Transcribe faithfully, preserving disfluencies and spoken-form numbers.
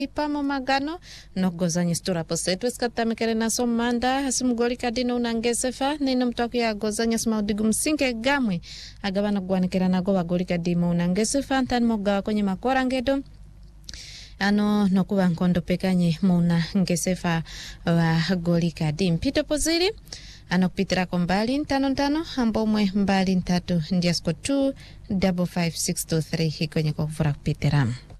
ipamo magano nogoza nyistura posetu eskata mekere na somanda hasimgoli kadino unangesefa nino mtwaku ya gozanya smaudigu msinke gamwe agabana gwanikera nago wagoli kadimo unangesefa ntani mogawa kwenye makora ngedo ano nokuwa nkondo pekanye muna ngesefa wa goli kadim pito poziri ano kupitira kwa mbali ntano ntano ambomwe mbali ntatu ndiasko two five five six two three hikwenye kwa kufura kupitira.